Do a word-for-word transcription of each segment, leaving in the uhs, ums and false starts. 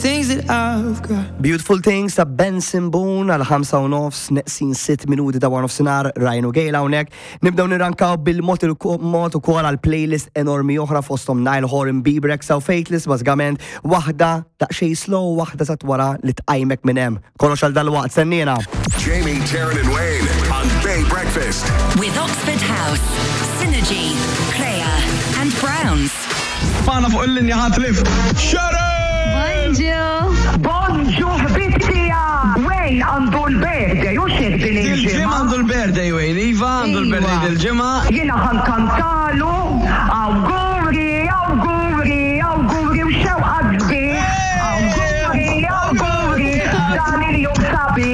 Things that I've got. Beautiful Things ta' Benson Boone għal ħamsa u nofs neqsin sitt minuti ta' war nofsinhar Ryan Gale hawnhekk. Nibdew nirrankaw bil-mod il-mod ukoll għal playlist enormi oħra fosthom Nile Horan Bieber X L Fateless bażikament waħda daqsxejn slow waħda sat wara li tqajmek minn hemm. Kollox għal dalwaqt sennina. Jamie, Taryn and Wayne on Bay Breakfast. With Oxford House, Synergy, Crea and Browns. Fana fuq il-linja ħatlif. Sharon! Bonjour! Bonjour, ħbibtija! Wayne għandu l-birthday, u xed din Il-ġimma il-ġimma? għandu l-birthday, Wayne. Iva għandu l-birthday del-ġimma. Jena ħankantalu, awguri, awguri, awguri, u xew għadbi. Awguri, awguri, dan il-jum sabi.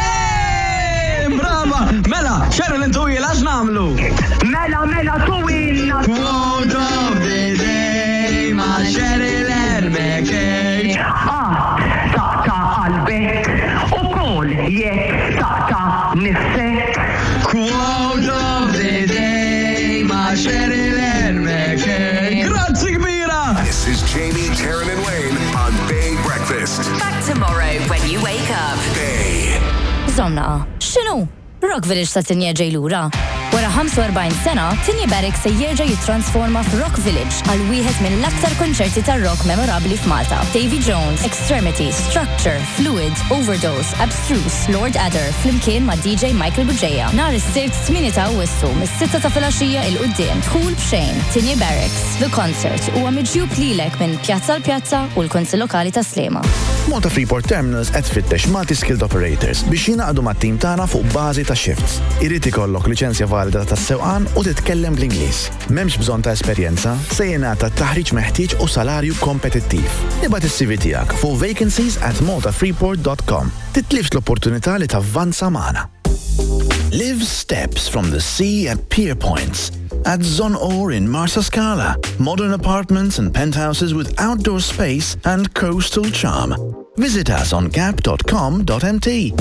Yeee! Brava! Mela, Sharon intu jilax namlu? Mela, mela, tu inna. Quote of the day, ma' Sharon Ermekej. Ah, taqta qalbek, u kol jek taqta nifsek. Quote of the day, ma' Sharon Ermekej. Grazzi kbira! This is Jamie, Taryn and Wayne on Bay Breakfast. Back tomorrow when you wake up. Bay. Zomna, xinu? Rock Village ta' Tinja ġejlura. Wara ħamsa u erbgħin sena, Tinja Barracks se jerġa' jittransforma f'Rock Village għal wieħed mill-aktar konċerti tar-rock memorabbli f'Malta. Davy Jones, Extremity, Structure, Fluid, Overdose, Abstruse, Lord Adder, flimkien ma' D J Michael Buġeja. Nhar is-sibt tmien ta' Awwissu mis-sitta ta' filgħaxija il quddiem dħul b'xejn. Tinja Barracks, The Concert huwa miġjub lilek minn pjazza l pjazza u l-Kunsill Lokali ta' Slema. Malta Freeport Terminals qed tfittex multi-skilled operators biex jingħaqdu mat-tim tagħna fuq bażi ta' shifts. Irid ikollok liċenzja valida tas-sewqan u titkellem bl-Ingliż. M'hemmx bżonn ta' esperjenza, se jingħata taħriġ meħtieġ u salarju kompetittiv. Ibgħat is-C V tiegħek fuq vacancies at malta freeport dot com. Titlifx l-opportunità li tavvanza magħna. Live steps from the sea at Pier Points. At Zon Or in Marsa Scala. Modern apartments and penthouses with outdoor space and coastal charm. Visit us on gap dot com dot m t.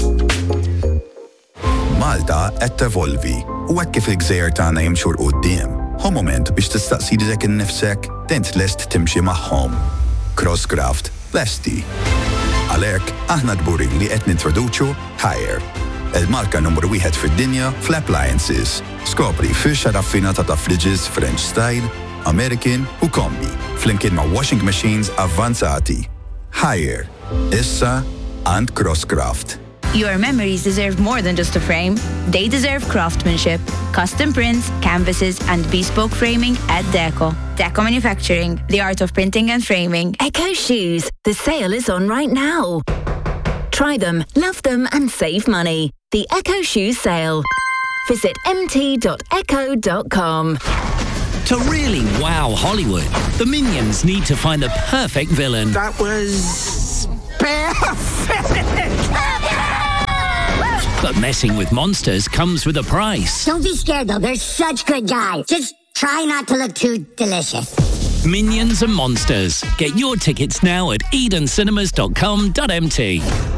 Malta qed tevolvi u hekk kif il-gżejjer tagħna jimxu l quddiem. Hu moment biex tistaqsi lilek innifsek dent lest timxi magħhom. Crosscraft lesti. Għalhekk aħna dburi li qed nintroduċu Hire. Il-marka numru wieħed fid-dinja fl-appliances. Skopri firxa raffinata ta' fridges French style, American u kombi. Flimkien ma' washing machines avvanzati. Hire. Issa and Crosscraft. Your memories deserve more than just a frame. They deserve craftsmanship, custom prints, canvases, and bespoke framing at Deco. Deco Manufacturing, the art of printing and framing. Echo Shoes. The sale is on right now. Try them, love them, and save money. The Echo Shoes sale. Visit m t dot echo dot com. To really wow Hollywood, the Minions need to find the perfect villain. That was perfect. But messing with monsters comes with a price. Don't be scared, though. They're such good guys. Just try not to look too delicious. Minions and Monsters. Get your tickets now at eden cinemas dot com dot m t.